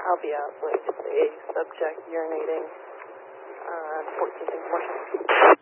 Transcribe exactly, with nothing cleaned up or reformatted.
I'll be out with a subject urinating on fourteenth and fourteenth.